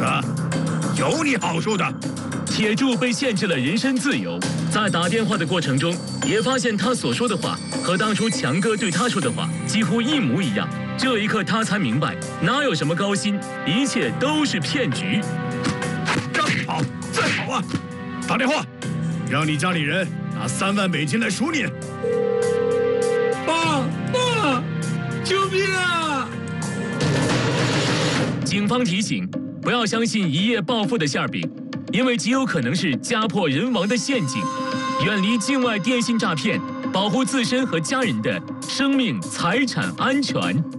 有你好受的。 铁柱被限制了人身自由，在打电话的过程中，也发现他所说的话和当初强哥对他说的话几乎一模一样。这一刻，他才明白，哪有什么高薪，一切都是骗局。 让你跑，再跑啊！打电话，让你家里人拿3万美金来赎你。 爸，救命啊！ 警方提醒，不要相信一夜暴富的馅饼，因为极有可能是家破人亡的陷阱。远离境外电信诈骗，保护自身和家人的生命财产安全。